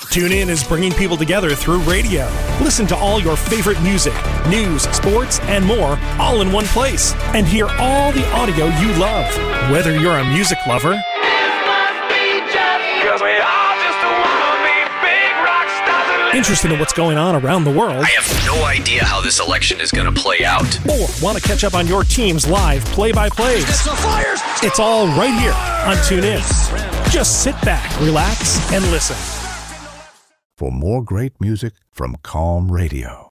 TuneIn is bringing people together through radio. Listen to all your favorite music, news, sports, and more all in one place. And hear all the audio you love. Whether you're a music lover, interested in what's going on around the world, I have no idea how this election is going to play out, or want to catch up on your team's live play-by-plays, it's all right here on TuneIn. Just sit back, relax, and listen. For more great music from Calm Radio.